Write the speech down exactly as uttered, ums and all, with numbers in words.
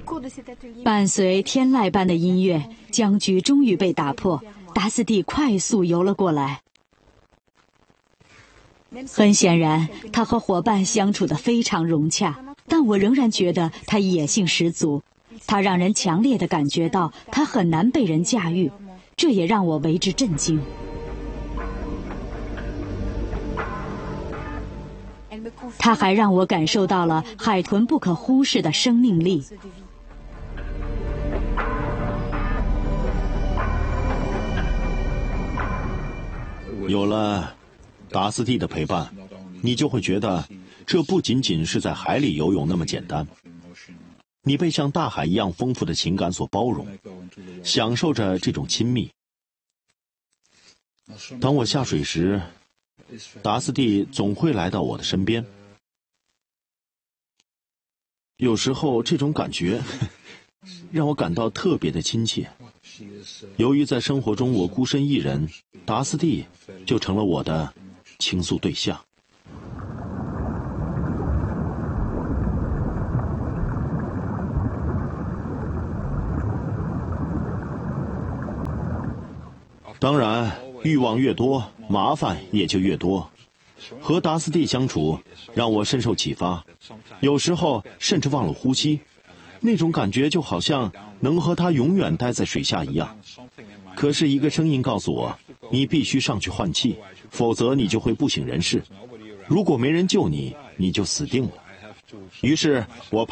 伴随天籁般的音乐，僵局终于被打破。达斯蒂快速游了过来。很显然，他和伙伴相处得非常融洽，但我仍然觉得他野性十足。他让人强烈地感觉到他很难被人驾驭，这也让我为之震惊。他还让我感受到了海豚不可忽视的生命力。 有了达斯蒂的陪伴，你就会觉得这不仅仅是在海里游泳那么简单。你被像大海一样丰富的情感所包容，享受着这种亲密。当我下水时，达斯蒂总会来到我的身边。有时候这种感觉让我感到特别的亲切。由于在生活中我孤身一人，达斯蒂就成了我的倾诉对象。当然，欲望越多，麻烦也就越多。和达斯蒂相处让我深受启发，有时候甚至忘了呼吸，那种感觉就好像能和他永远待在水下一样。可是一个声音告诉我，你必须上去换气，否则你就会不省人事。如果没人救你，你就死定了。于是我